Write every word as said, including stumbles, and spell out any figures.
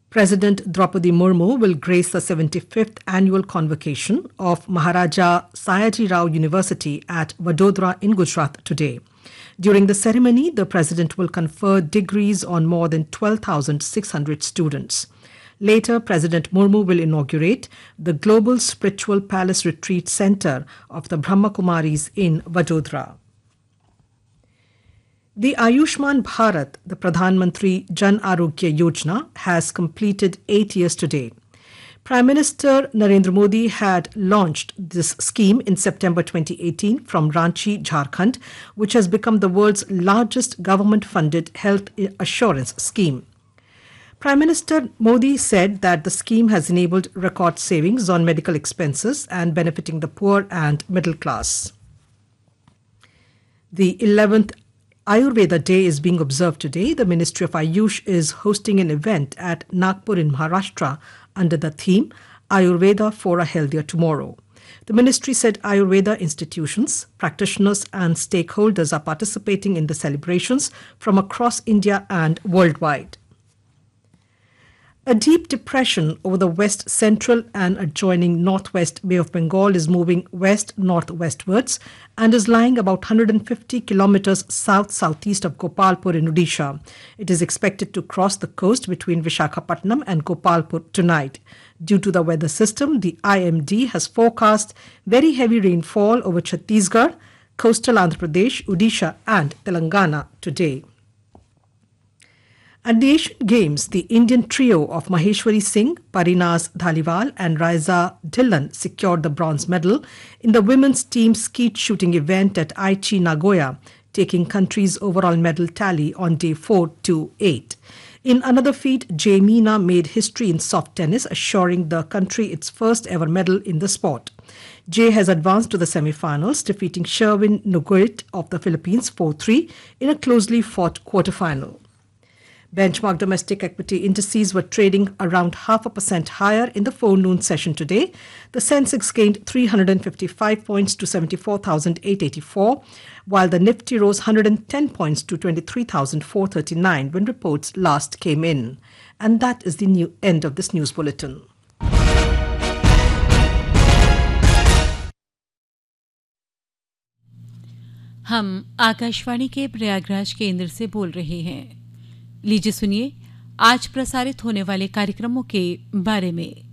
President Draupadi Murmu will grace the seventy-fifth annual convocation of Maharaja Sayaji Rao University at Vadodara in Gujarat today. During the ceremony, the president will confer degrees on more than twelve thousand six hundred students. Later, President Murmu will inaugurate the Global Spiritual Palace Retreat Center of the Brahma Kumaris in Vadodara. The Ayushman Bharat, the Pradhan Mantri Jan Arogya Yojana, has completed eight years today. Prime Minister Narendra Modi had launched this scheme in September twenty eighteen from Ranchi, Jharkhand, which has become the world's largest government-funded health assurance scheme. Prime Minister Modi said that the scheme has enabled record savings on medical expenses and benefiting the poor and middle class. The eleventh Ayurveda Day is being observed today. The Ministry of Ayush is hosting an event at Nagpur in Maharashtra under the theme Ayurveda for a Healthier Tomorrow. The ministry said Ayurveda institutions, practitioners and stakeholders are participating in the celebrations from across India and worldwide. A deep depression over the west central and adjoining northwest Bay of Bengal is moving west-northwestwards and is lying about one hundred fifty kilometers south-southeast of Gopalpur in Odisha. It is expected to cross the coast between Visakhapatnam and Gopalpur tonight. Due to the weather system, the I M D has forecast very heavy rainfall over Chhattisgarh, coastal Andhra Pradesh, Odisha and Telangana today. At the Asian Games, the Indian trio of Maheshwari Singh, Parinaz Dhaliwal and Raiza Dhillon secured the bronze medal in the women's team skeet shooting event at Aichi, Nagoya, taking country's overall medal tally on day four to eight. In another feat, Jay Meena made history in soft tennis, assuring the country its first ever medal in the sport. Jay has advanced to the semi-finals, defeating Sherwin Nuguit of the Philippines four three in a closely fought quarter-final. Benchmark domestic equity indices were trading around half a percent higher in the forenoon session today. The Sensex gained three hundred fifty-five points to seventy-four thousand eight hundred eighty-four, while the Nifty rose one hundred ten points to twenty-three thousand four hundred thirty-nine when reports last came in. And that is the new end of this news bulletin. हम आकाशवाणी के प्रयागराज केंद्र से बोल रहे हैं। लीजिए सुनिए आज प्रसारित होने वाले कार्यक्रमों के बारे में।